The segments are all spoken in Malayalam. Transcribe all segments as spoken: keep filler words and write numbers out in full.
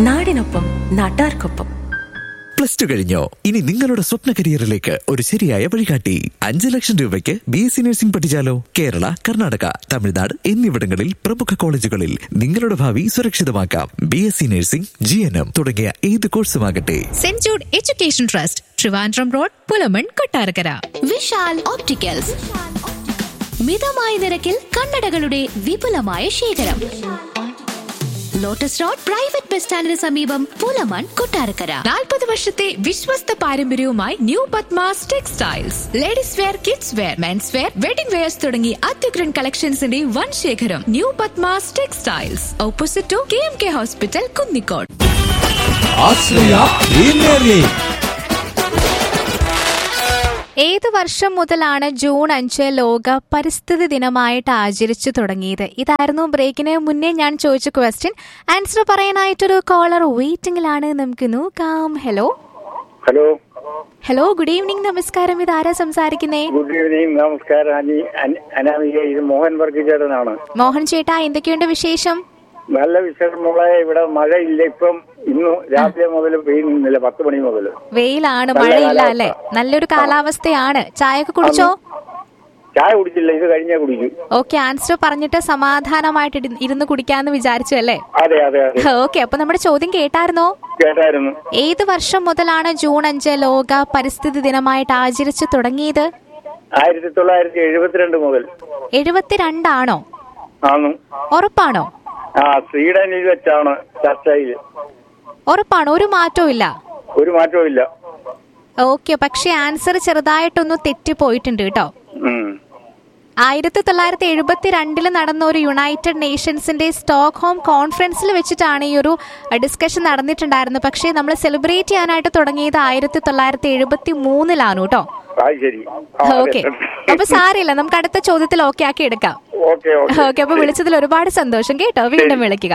നാടിനൊപ്പം നാട്ടാർക്കൊപ്പം. പ്ലസ് ടു കഴിഞ്ഞോ? ഇനി നിങ്ങളുടെ സ്വപ്ന കരിയറിലേക്ക് ഒരു ശരിയായ വഴികാട്ടി. അഞ്ചു ലക്ഷം രൂപയ്ക്ക് B S C nursing പഠിച്ചാലോ? Kerala, Karnataka, Tamil Nadu എന്നിവിടങ്ങളിൽ പ്രമുഖ കോളേജുകളിൽ നിങ്ങളുടെ ഭാവി സുരക്ഷിതമാക്കാം. B S C nursing, G N M തുടങ്ങിയ ഏത് കോഴ്സുമാകട്ടെ. Saint Jude education trust, Trivandrum road, Pulamon, Kottarakkara. Vishal opticals, മിതമായ നിരക്കിൽ കണ്ണടകളുടെ വിപുലമായ ശേഖരം. ലോട്ടസ് റോഡ് പ്രൈവറ്റ് ബസ് സ്റ്റാൻഡിന് സമീപം, പുലമൺ, കൊട്ടാരക്കര. നാൽപ്പത് വർഷത്തെ വിശ്വസ്ത പാരമ്പര്യവുമായി new Padmas textiles. Ladies wear, kids wear, men's wear, wedding wears തുടങ്ങി അത്യുഗ്രൻ കളക്ഷൻസിന്റെ വൻ ശേഖരം. New Padmas textiles, opposite to K M K hospital, Kunnicode. ഏത് വർഷം മുതലാണ് ജൂൺ അഞ്ച് ലോക പരിസ്ഥിതി ദിനമായിട്ട് ആചരിച്ചു തുടങ്ങിയത്? ഇതായിരുന്നു ബ്രേക്കിന് മുന്നേ ഞാൻ ചോദിച്ച ക്വസ്റ്റ്യൻ. Answer പറയാനായിട്ടൊരു collar വെയിറ്റിംഗിലാണ്. നമുക്ക് നോക്കാം. Hello hello hello good evening. നമസ്കാരം. ഇതാരാ സംസാരിക്കുന്നേ? Good evening. നമസ്കാരം. അനാമിക, ഇത് മോഹൻ വർഗീചേട്ടനാണ്. മോഹൻ ചേട്ടാ, എന്തൊക്കെയുണ്ട് വിശേഷം? നല്ല വിശേഷം മോളെ. ഇവിടെ മഴയില്ല. ഇപ്പം ഇന്ന് രാത്രി മുതൽ പെയ്യുന്നില്ല. പത്ത് മണി മുതൽ വെയിലാണ്, മഴയില്ല അല്ലെ? നല്ലൊരു കാലാവസ്ഥയാണ്. ചായ ഒക്കെ കുടിച്ചോ? ചായ കുടിച്ചില്ല, ഇത് കഴിഞ്ഞാ കുടിക്കും. ഓക്കെ, ആൻസർ പറഞ്ഞിട്ട് സമാധാനമായിട്ട് ഇരുന്ന് കുടിക്കാന്ന് വിചാരിച്ചു അല്ലേ? അതെ അതെ അതെ. ഓക്കെ, അപ്പൊ നമ്മുടെ ചോദ്യം കേട്ടായിരുന്നോ? കേട്ടായിരുന്നു. ഏത് വർഷം മുതലാണ് ജൂൺ അഞ്ച് ലോക പരിസ്ഥിതി ദിനമായിട്ട് ആചരിച്ചു തുടങ്ങിയത്? ആയിരത്തി തൊള്ളായിരത്തി എഴുപത്തിരണ്ട് മുതൽ. എഴുപത്തിരണ്ടാണോ? ആണോ? ഉറപ്പാണോ? ആ, സ്വീഡനിൽ വെച്ചാണ് ചർച്ചയിൽ. ഉറപ്പാണോ? ഒരു മാറ്റവും ഇല്ല? ഒരു മാറ്റവും ഇല്ല. ഓക്കെ, പക്ഷെ ആൻസർ ചെറുതായിട്ടൊന്ന് തെറ്റിപ്പോയിട്ടുണ്ട് കേട്ടോ. ആയിരത്തി തൊള്ളായിരത്തി എഴുപത്തി രണ്ടില് നടന്ന ഒരു യുണൈറ്റഡ് നേഷൻസിന്റെ സ്റ്റോക്ക്ഹോം കോൺഫറൻസിൽ വെച്ചിട്ടാണ് ഈ ഒരു ഡിസ്കഷൻ നടന്നിട്ടുണ്ടായിരുന്നത്. പക്ഷേ നമ്മൾ സെലിബ്രേറ്റ് ചെയ്യാനായിട്ട് തുടങ്ങിയത് ആയിരത്തി തൊള്ളായിരത്തി എഴുപത്തി മൂന്നിലാണ് കേട്ടോ. ഓക്കെ, അപ്പൊ സാരമില്ല, നമുക്ക് അടുത്ത ചോദ്യത്തിൽ ഓക്കെ ആക്കി എടുക്കാം. ഓക്കെ, അപ്പൊ വിളിച്ചതിൽ ഒരുപാട് സന്തോഷം കേട്ടോ. വീണ്ടും വിളിക്കുക.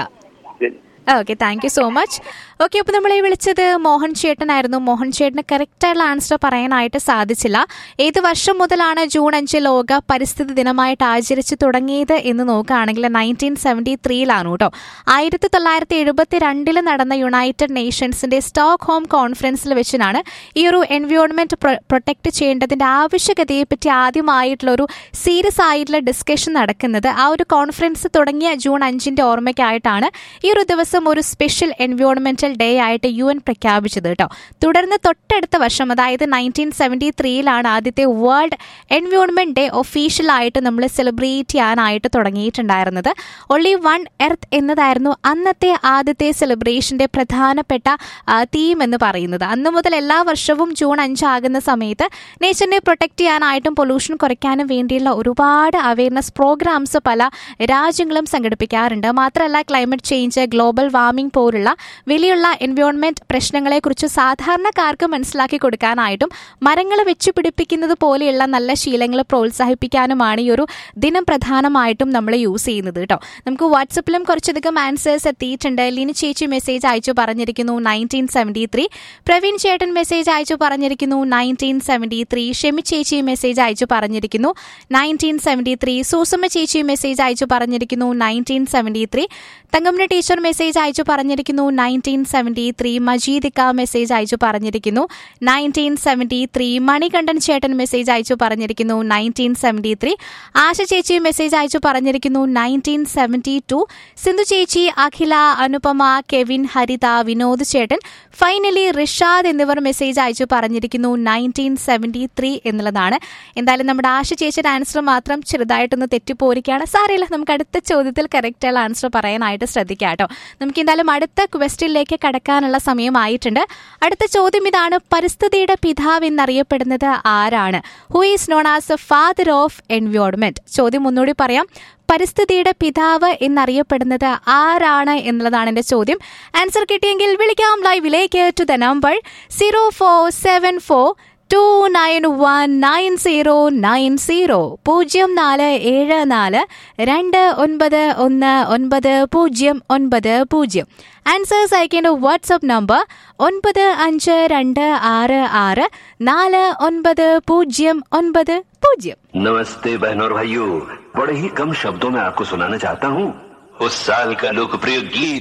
Okay, thank you so much. Okay, അപ്പോൾ നമ്മളെ വിളിച്ചത് മോഹൻ ചേട്ടനായിരുന്നു. മോഹൻ ചേട്ടന് കറക്റ്റായിട്ടുള്ള ആൻസർ പറയാനായിട്ട് സാധിച്ചില്ല. ഏത് വർഷം മുതലാണ് ജൂൺ അഞ്ച് ലോക പരിസ്ഥിതി ദിനമായിട്ട് ആചരിച്ചു തുടങ്ങിയത് എന്ന് നോക്കുകയാണെങ്കിൽ നയൻറ്റീൻ സെവൻറ്റി ത്രീയിലാണ് കേട്ടോ. ആയിരത്തി തൊള്ളായിരത്തി എഴുപത്തി രണ്ടില് നടന്ന യുണൈറ്റഡ് നേഷൻസിന്റെ സ്റ്റോക്ക്ഹോം കോൺഫറൻസിൽ വെച്ചിട്ടാണ് ഈ ഒരു എൻവയോൺമെന്റ് പ്രൊട്ടക്ട് ചെയ്യേണ്ടതിന്റെ ആവശ്യകതയെപ്പറ്റി ആദ്യമായിട്ടുള്ള ഒരു സീരിയസ് ആയിട്ടുള്ള ഡിസ്കഷൻ നടക്കുന്നത്. ആ ഒരു കോൺഫറൻസ് തുടങ്ങിയ ജൂൺ അഞ്ചിന്റെ ഓർമ്മയ്ക്കായിട്ടാണ് ഈ ഒരു ദിവസം ഒരു സ്പെഷ്യൽ എൻവയോൺമെന്റൽ ഡേ ആയിട്ട് യു എൻ പ്രഖ്യാപിച്ചത് കേട്ടോ. തുടർന്ന് തൊട്ടടുത്ത വർഷം, അതായത് നയൻറ്റീൻ സെവൻറ്റി ത്രീയിലാണ് ആദ്യത്തെ വേൾഡ് എൻവയോൺമെന്റ് ഡേ ഒഫീഷ്യലായിട്ട് നമ്മൾ സെലിബ്രേറ്റ് ചെയ്യാനായിട്ട് തുടങ്ങിയിട്ടുണ്ടായിരുന്നത്. ഒൺലി വൺ എർത്ത് എന്നതായിരുന്നു അന്നത്തെ ആദ്യത്തെ സെലിബ്രേഷന്റെ പ്രധാനപ്പെട്ട തീം എന്ന് പറയുന്നത്. അന്ന് മുതൽ എല്ലാ വർഷവും ജൂൺ അഞ്ചാകുന്ന സമയത്ത് നേച്ചറിനെ പ്രൊട്ടക്ട് ചെയ്യാനായിട്ടും പൊല്യൂഷൻ കുറയ്ക്കാനും വേണ്ടിയുള്ള ഒരുപാട് അവയർനെസ് പ്രോഗ്രാംസ് പല രാജ്യങ്ങളും സംഘടിപ്പിക്കാറുണ്ട്. മാത്രമല്ല, ക്ലൈമറ്റ് ചേഞ്ച്, ഗ്ലോബൽ വാർമിംഗ് പോലുള്ള വലിയുള്ള എൻവയോൺമെന്റ് പ്രശ്നങ്ങളെക്കുറിച്ച് സാധാരണക്കാർക്ക് മനസ്സിലാക്കി കൊടുക്കാനായിട്ടും മരങ്ങൾ വെച്ചു പിടിപ്പിക്കുന്നത് പോലെയുള്ള നല്ല ശീലങ്ങൾ പ്രോത്സാഹിപ്പിക്കാനുമാണ് ഈ ഒരു ദിനം പ്രധാനമായിട്ടും നമ്മൾ യൂസ് ചെയ്യുന്നത് കേട്ടോ. നമുക്ക് വാട്സപ്പിലും കുറച്ചധികം ആൻസേഴ്സ് എത്തിയിട്ടുണ്ട്. ലിനി ചേച്ചി മെസ്സേജ് അയച്ചു പറഞ്ഞിരിക്കുന്നു നയൻറ്റീൻ സെവൻറ്റി ത്രീ. പ്രവീൺ ചേട്ടൻ മെസ്സേജ് അയച്ചു പറഞ്ഞിരിക്കുന്നു നയൻറ്റീൻ സെവൻറ്റി ത്രീ. ഷെമി ചേച്ചി മെസ്സേജ് അയച്ചു പറഞ്ഞിരിക്കുന്നു നയൻറ്റീൻ സെവൻറ്റി ത്രീ. സൂസമ്മ ചേച്ചി മെസ്സേജ് അയച്ചു പറഞ്ഞിരിക്കുന്നു nineteen seventy three. Thankamma teacher message അയച്ചു പറഞ്ഞിരിക്കുന്നു നയൻറ്റീൻ സെവൻറ്റി ത്രീ. മജീദിക്ക മെസ്സേജ് അയച്ചു പറഞ്ഞിരിക്കുന്നു നയൻറ്റീൻ സെവൻറ്റി ത്രീ. മണികണ്ഠൻ ചേട്ടൻ മെസ്സേജ് അയച്ചു പറഞ്ഞിരിക്കുന്നു നയൻറ്റീൻ സെവൻറ്റി ത്രീ. ആശ ചേച്ചി മെസ്സേജ് അയച്ചു പറഞ്ഞിരിക്കുന്നു നയൻറ്റീൻ സെവൻറ്റി ടു. സിന്ധു ചേച്ചി, അഖില, അനുപമ, കെവിൻ, ഹരിത, വിനോദ് ചേട്ടൻ, ഫൈനലി റിഷാദ് എന്നിവർ മെസ്സേജ് അയച്ചു പറഞ്ഞിരിക്കുന്നു നയൻറ്റീൻ സെവൻറ്റി ത്രീ എന്നുള്ളതാണ്. എന്തായാലും നമ്മുടെ ആശ ചേച്ചിയുടെ ആൻസർ മാത്രം ചെറുതായിട്ടൊന്ന് തെറ്റിപ്പോയിരിക്കുകയാണ്. സാരമില്ല, നമുക്ക് അടുത്ത ചോദ്യത്തിൽ കറക്റ്റായുള്ള ആൻസർ പറയാനായിട്ട് ശ്രദ്ധിക്കാം കേട്ടോ. നമുക്ക് എന്തായാലും അടുത്ത ക്വസ്റ്റ്യനിലേക്ക് കടക്കാനുള്ള സമയമായിട്ടുണ്ട്. അടുത്ത ചോദ്യം ഇതാണ്: പരിസ്ഥിതിയുടെ പിതാവ് എന്നറിയപ്പെടുന്നത് ആരാണ്? Who is known as the father of environment? ചോദ്യം ഒന്നുകൂടി പറയാം. പരിസ്ഥിതിയുടെ പിതാവ് എന്നറിയപ്പെടുന്നത് ആരാണ് എന്നുള്ളതാണ് എന്റെ ചോദ്യം. ആൻസർ കിട്ടിയെങ്കിൽ വിളിക്കാം ലൈവിലേക്ക് to the number zero four seven four to nine one nine zero nine zero പൂജ്യം നാല് ഏഴ് നാല് രണ്ട് ഒൻപത് ഒന്ന് ഒൻപത് പൂജ്യം ഒൻപത് പൂജ്യം. ആൻസേഴ്സ് അയക്കേണ്ട വാട്സ്ആപ്പ് നമ്പർ ഒൻപത് അഞ്ച് രണ്ട് ആറ് ആറ് നാല് ഒൻപത് പൂജ്യം ഒൻപത് പൂജ്യം. नमस्ते बहनों और भाइयों, बड़े ही कम शब्दों में आपको सुनाना चाहता हूँ उस साल का लोकप्रिय गीत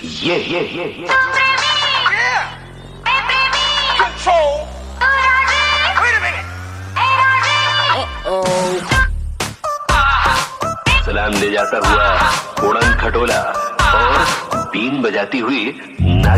ये ये ये ये सलाम ले जाता हुआ उड़न खटोला और बीन बजाती हुई